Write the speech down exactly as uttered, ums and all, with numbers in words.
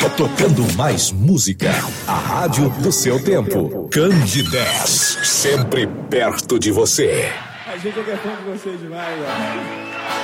Tocando mais música. A rádio do seu tempo. Candidez. Sempre perto de você. A gente é fã de vocês demais, ó.